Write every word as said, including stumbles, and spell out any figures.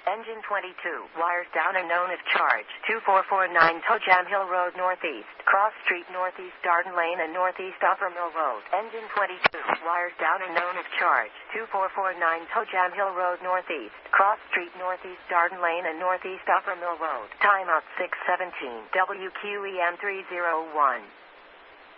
Engine twenty-two, wires down and known as charge. two four four nine Tojam Hill Road Northeast, Cross Street Northeast Darden Lane and Northeast Upper Mill Road. Engine twenty-two, wires down and known as charge. two four four nine Tojam Hill Road Northeast, Cross Street Northeast Darden Lane and Northeast Upper Mill Road. Timeout six seventeen, W Q E M three oh one.